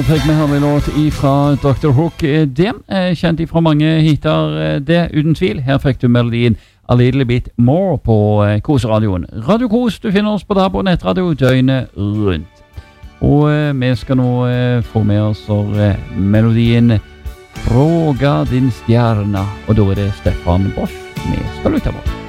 Der fikk vi herlig låt ifra Dr. Hook. Det kjent ifra mange hiter, det uten tvil. Her fikk du melodien A Little Bit More på Kos-radioen. Radio Kos, du finner oss på der på nettradio døgnet rundt. Og vi skal nå få med oss melodien Fråga din stjärna, og da det Stefan Bosch vi skal lytte på.